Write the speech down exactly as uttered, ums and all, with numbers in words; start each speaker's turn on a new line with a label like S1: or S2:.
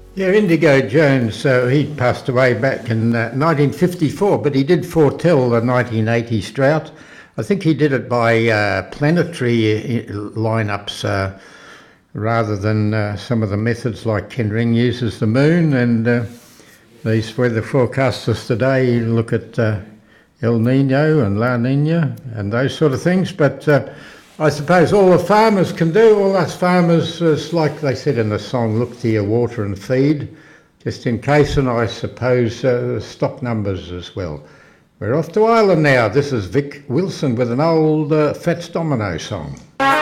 S1: Yeah, Indigo Jones, uh, he passed away back in uh, nineteen fifty-four, but he did foretell the nineteen eighty drought. I think he did it by uh, planetary uh, lineups uh, rather than uh, some of the methods like Ken Ring uses the moon. And uh, these weather forecasters today look at uh, El Nino and La Nina and those sort of things. But uh, I suppose all the farmers can do, all us farmers, is like they said in the song, look to your water and feed, just in case, and I suppose uh, stock numbers as well. We're off to Ireland now. This is Vic Wilson with an old uh, Fats Domino song.